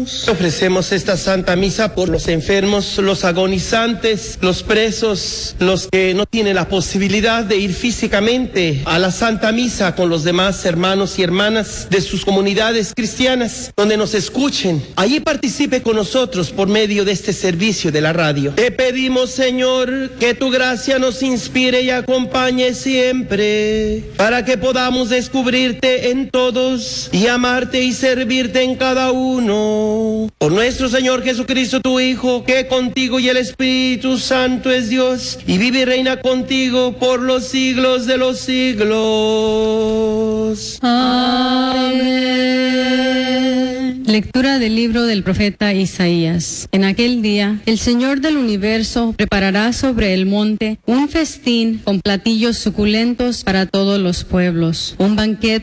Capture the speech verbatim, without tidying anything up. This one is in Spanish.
Dios. Ofrecemos esta Santa Misa por los enfermos, los agonizantes, los presos, los que no tienen la posibilidad de ir físicamente a la Santa Misa con los demás hermanos y hermanas de sus comunidades cristianas, donde nos escuchen. Allí participe con nosotros por medio de este servicio de la radio. Te pedimos, Señor, que tu gracia nos inspire y acompañe siempre, para que podamos descubrirte en todos y amarte y servirte en cada uno. Por nuestro Señor Jesucristo, tu Hijo, que contigo y el Espíritu Santo es Dios, y vive y reina contigo por los siglos de los siglos. Amén. Lectura del libro del profeta Isaías. En aquel día, el Señor del universo preparará sobre el monte un festín con platillos suculentos para todos los pueblos, un banquete